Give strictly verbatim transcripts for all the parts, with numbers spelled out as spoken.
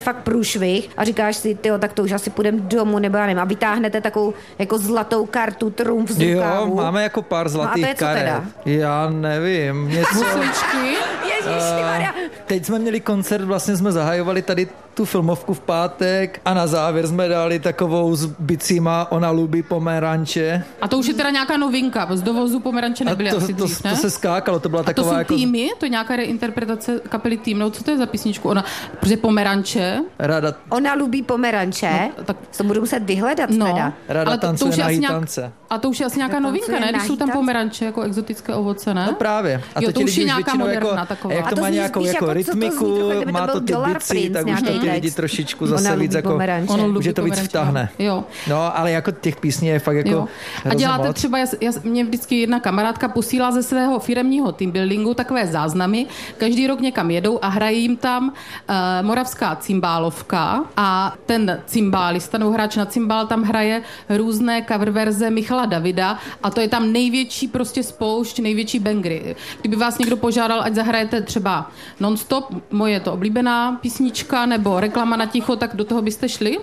fakt průšvih a říkáš si, tyjo, tak to už asi půjdem domů, nebo já nevím, a vytáhnete takovou jako zlatou kartu trumf z rukávu. Jo, máme jako pár zlatých no karet. Teda? Já nevím, něco... Ježišimarja. Uh, teď jsme měli koncert, vlastně jsme zahajovali tady tu filmovku v pátek a na závěr jsme dali takovou s bicíma Ona lubí pomeranče. A to už je teda nějaká novinka, z dovozu pomeranče nebyly to, asi to, dřív, to, ne? to se skákalo, to byla a taková to jsou jako... týmy? To je nějaká reinterpretace kapely Tým, no co to je za písničku? Ona, protože pomeranče... Rada... Ona lubí pomeranče? No, tak to budu muset vyhledat no, teda. Rada tancuje na hýtance. Nějak... A to už je asi nějaká novinka, ne? Když jsou tam pomeranče jako exotické ovoce, ne? No právě. A jo, to už je nějaká moderna jako, taková. Jak to, to má nějakou jako, jako rytmiku, to má to ty bicí, tak už to ty lidi trošičku zase víc jako, že to víc vtahne. Jo. No, ale jako těch písní je fakt jako a děláte moc. třeba, mě vždycky jedna kamarádka posílá ze svého firemního teambuildingu takové záznamy. Každý rok někam jedou a hrají jim tam uh, moravská cymbálovka a ten cymbálista nebo hráč na cymbál tam hraje různé cover verze Michala Davida a to je tam největší prostě spoušť, největší bangry. Kdyby vás někdo požádal, ať zahrajete třeba Non-stop, moje to oblíbená písnička, nebo Reklama na ticho, tak do toho byste šli?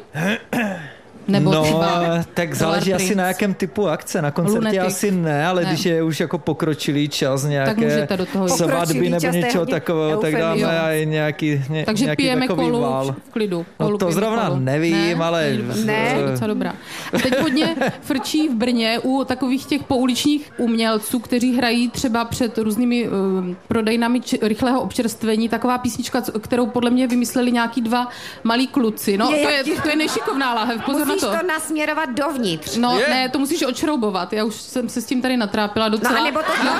Nebo no, třeba tak záleží asi na jakém typu akce. Na koncertě Lunetic. Asi ne, ale ne. Když je už jako pokročilý čas nějaké svatby nebo něčeho takového, tak dáme jo. aj nějaký, ně, Takže nějaký pijeme takový kolu vál. v klidu. No to zrovna kolu. Nevím, ne? ale... Ne, to je docela dobrá. A teď hodně frčí v Brně u takových těch pouličních umělců, kteří hrají třeba před různými uh, prodejnami či, rychlého občerstvení. Taková písnička, kterou podle mě vymysleli nějaký dva malí kluci. No, je, to, je, to je nešikovná láhev. Pozor na to. to nasměrovat dovnitř. No je. Ne, to musíš odšroubovat. Já už jsem se s tím tady natrápila docela. No a nebo to... No.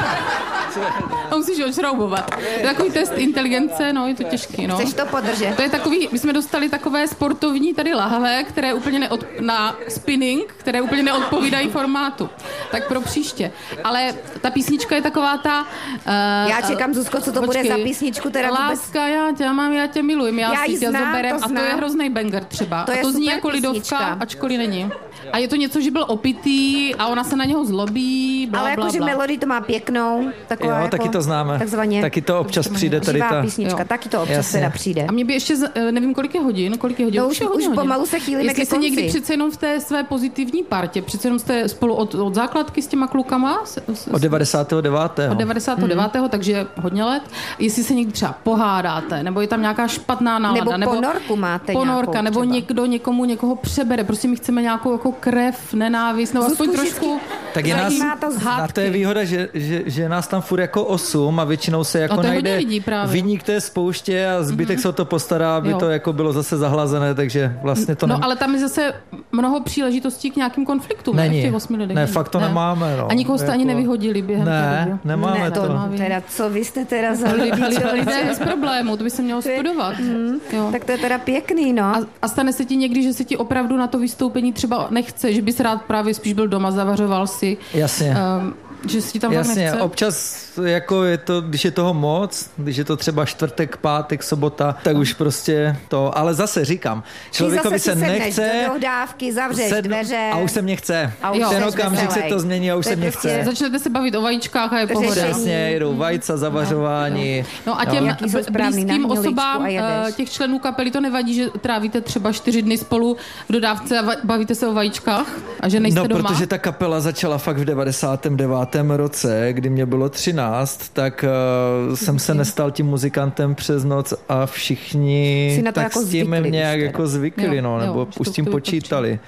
To musíš odšroubovat. To je takový test inteligence, no je to těžký, no. Chceš to podržet? To je takový, my jsme dostali takové sportovní tady lahve, které úplně neod, na spinning, které úplně neodpovídají formátu. Tak pro příště. Ale ta písnička je taková ta... Uh, já čekám, Zuzko, co to počkej. Bude za písničku. Teda Láska, vůbec... já tě mám, já tě miluji. Já, já si tě zaberem. To a to je hrozný banger třeba. To a to zní jako lidovka, ačkoliv není. A je to něco, že byl opitý a ona se na něho zlobí, bla, ale jakože melodii to má pěknou. Taková jo, jako, taky to známe. Takzvaně. Taky to občas přijde tady ta... písnička, jo. Taky to občas Jasně. teda přijde. A mě by ještě, nevím, kolik je hodin, kolik je hodin. No už, už, už pomalu se chýlíme ke konci. Jestli se někdy přece jenom v té své pozitivní partě, přece jenom jste spolu od, od základky s těma klukama? S, s, od devadesátého devátého Od devadesátého devátého Hmm. takže hodně let. Jestli se někdy třeba pohádáte, nebo je tam nějaká špatná nálada. Nebo, nebo ponorku máte ponorka, nebo třeba. Někdo někomu někoho přebere. Prostě my chceme nějakou jako krev, nenávist, nebo aspoň trošku... Tak je nás, na to je výhoda, že, že, že nás tam furt jako osm a většinou se jako najde viník té spouště a zbytek mm-hmm. se o to postará, aby jo. to jako bylo zase zahlazené, takže vlastně to... No nem... ale tam je zase mnoho příležitostí k nějakým konfliktům. Není. Ne, v těch osmi lidech. Ne, fakt to ne. nemáme. No. A nikoho jste jako... ani nevyhodili během ne, toho. nemáme ne, to. to. Teda, co vy jste teda za lidi? Lidé bez problému, to by se mělo studovat. Mm, tak to je teda pěkný, no. A, a stane se ti někdy, že se ti opravdu na to vystoupení třeba nechce, že bys rád právě spíš byl doma, zavařoval si. Jasně. Um, že si tam Jasně, nechce. občas jako je to, když je toho moc, když je to třeba čtvrtek, pátek, sobota, tak už prostě to, ale zase říkám, člověkovi se nechce, do dohdávky, zavřeš sedn, dveře. A už se mě chce. A už ten okamžik se to změní a už to se mě chce. Prostě, začnete se bavit o vajíčkách a je pohoda. Přesně, jedou vajca, zavařování. No, no a těm blízkým osobám těch členů kapely to nevadí, že trávíte třeba čtyři dny spolu v dodávce a bavíte se o vajíčkách a že nejste no, doma? No, protože ta kapela začala fakt v devadesátém devátém roce, kdy mě bylo třináct, tak uh, jsem se nestal tím muzikantem přes noc a všichni tak jako s tím zvykli, nějak jako zvykli, jo, no, nebo jo, už s tím počítali.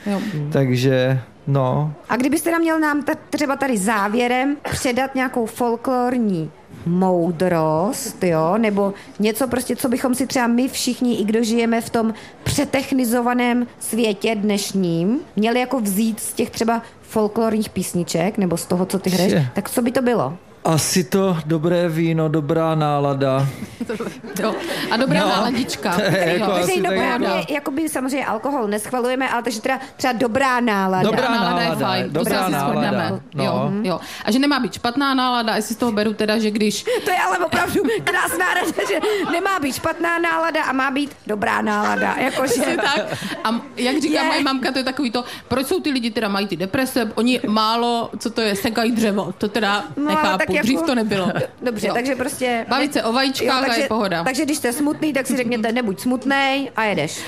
Takže no. A kdybyste nám měl nám t- třeba tady závěrem předat nějakou folklorní moudrost, jo, nebo něco prostě, co bychom si třeba my všichni, i kdo žijeme v tom přetechnizovaném světě dnešním, měli jako vzít z těch třeba folklorních písniček, nebo z toho, co ty hraješ, tak co by to bylo? Asi to dobré víno, dobrá nálada. Jo. A dobrá no, náladička. Jako asi no, tak jakoby samozřejmě alkohol neschvalujeme, ale takže teda třeba dobrá nálada. Dobrá nálada je fajn. Dobrá to nálada. No. Jo, jo. A že nemá být špatná nálada, jestli z toho beru teda, že když... To je ale opravdu krásná rada, že nemá být špatná nálada a má být dobrá nálada. Jakože... tak. A jak říká je. moje mamka, to je takový to, proč jsou ty lidi teda mají ty deprese, oni málo, co to je, sekají dřevo. To teda no, nechápu. chápu, jako, dřív to nebylo. Dobře, jo. takže prostě... Bavit se o vajíčkách a je pohoda. Takže když jste smutný, tak si řekněte nebuď smutnej a jedeš.